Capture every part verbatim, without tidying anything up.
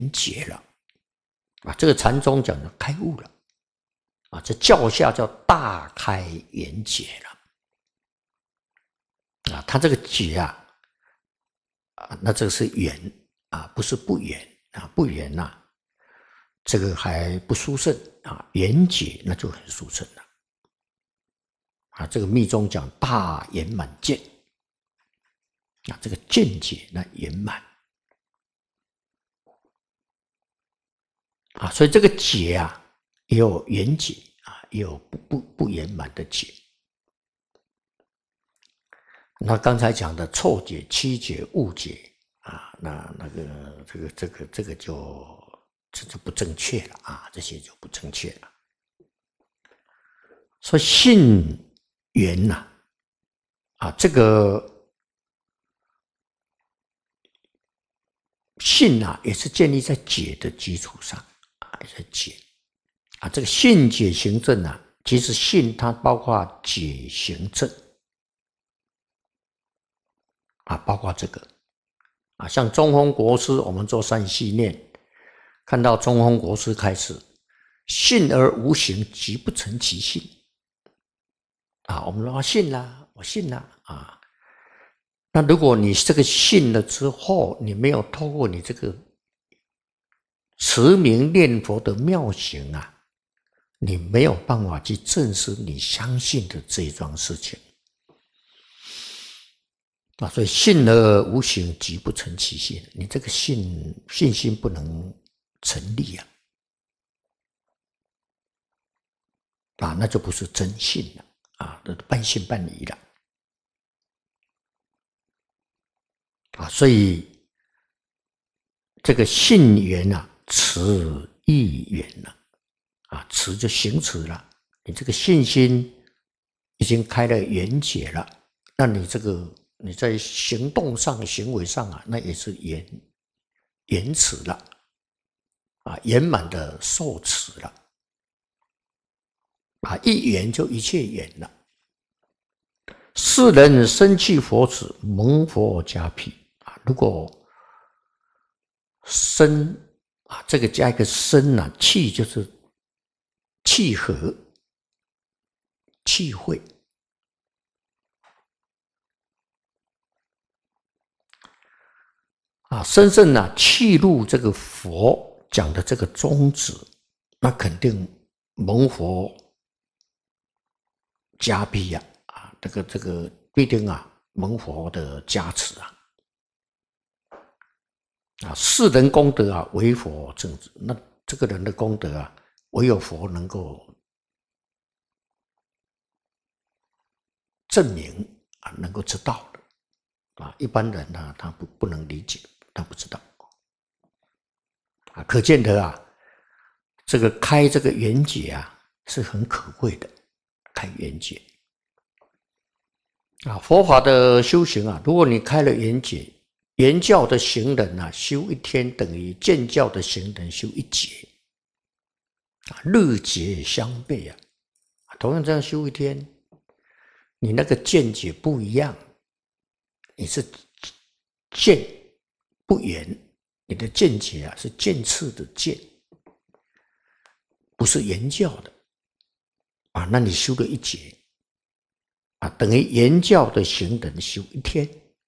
解了啊，这个禅宗讲的开悟了啊，这教下叫大开圆解了啊，他这个解啊，啊那这个是圆啊，不是不圆啊，不圆呐、啊，这个还不殊胜啊，圆解那就很殊胜了啊，这个密宗讲大圆满见啊，这个见解那圆满。啊，所以这个解啊，也有圆解啊，也有不不不圆满的解。那刚才讲的错解、曲解、误解啊，那那个这个这个这个就这就不正确了啊，这些就不正确了。说信缘呐，啊，这个信啊，也是建立在解的基础上。在解啊，这个信解行证啊，其实信它包括解行证啊，包括这个啊，像中弘国师，我们做三系念，看到中弘国师开始信而无行，即不成其信啊。我们说信啦，我信啦啊。那如果你这个信了之后，你没有透过你这个持名念佛的妙行啊，你没有办法去证实你相信的这一桩事情啊，所以信而无行，即不成其信。你这个信信心不能成立啊，啊，那就不是真信了啊，那半信半疑了啊，所以这个信缘啊，持意缘了啊，持就行持了。你这个信心已经开了圆解了，那你这个你在行动上、行为上啊，那也是圆圆持了啊，圆满的受持了啊，一圆就一切圆了。世人生契佛子，蒙佛加庇啊，如果生啊，这个加一个生啊，契就是契合、契会啊，深深啊契入这个佛讲的这个宗旨，那肯定蒙佛加庇呀啊，这个这个必定啊蒙佛的加持啊。啊，世人功德啊，唯佛正知。那这个人的功德啊，唯有佛能够证明啊，能够知道的啊。一般人呢、啊，他不不能理解，他不知道啊。可见得啊，这个开这个圆解啊，是很可贵的。开圆解啊，佛法的修行啊，如果你开了圆解。圆教的行人啊，修一天等于见教的行人修一劫啊，日劫相悖啊。同样这样修一天，你那个见解不一样，你是见不圆，你的见解啊是见次的见，不是圆教的啊。那你修了一劫啊，等于圆教的行人修一天。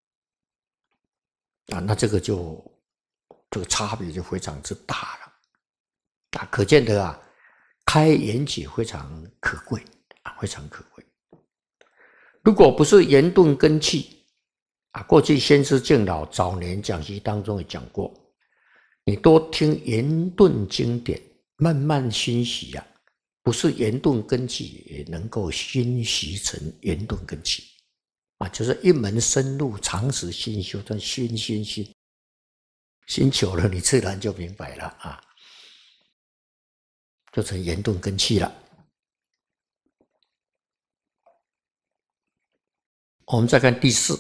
啊，那这个就这个差别就非常之大了啊！可见得啊，开圆解非常可贵啊，非常可贵。如果不是圆顿根器啊，过去先师敬老早年讲习当中也讲过，你多听圆顿经典，慢慢熏习啊，不是圆顿根器也能够熏习成圆顿根器。啊，就是一门深入，长时熏修，这熏熏熏，熏久了，你自然就明白了啊，就成圆顿根器了。我们再看第四，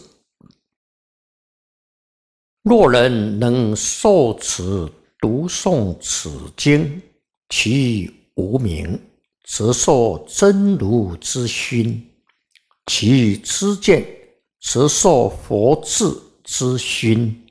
若人能受持读诵此经，其无名，则受真如之熏。其知见，则受佛智之熏。